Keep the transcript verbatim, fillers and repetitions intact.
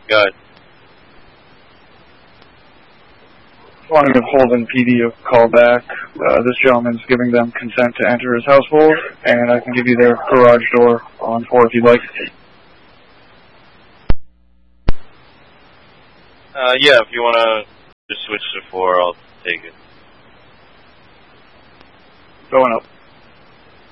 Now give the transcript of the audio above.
Go ahead. Wanting to Holden P D a call back. Uh, this gentleman's giving them consent to enter his household, and I can give you their garage door on four if you'd like. Uh, yeah, if you want to just switch to four, I'll take it. Going up.